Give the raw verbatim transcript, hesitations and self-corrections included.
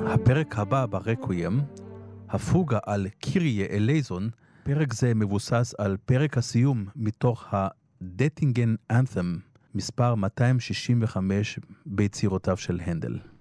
הפרק הבא ברקוויאם, הפוגה על קיריה אלייזון. פרק זה מבוסס על פרק הסיום מתוך הדטינגן אנת'ם, מספר מאתיים שישים וחמש ביצירותיו של הנדל.